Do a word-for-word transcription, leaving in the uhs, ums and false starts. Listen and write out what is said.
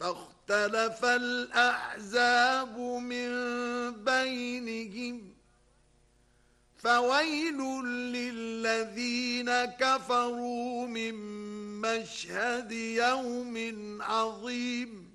فاختلف الأحزاب من بينهم فويل للذين كفروا من مشهد يوم عظيم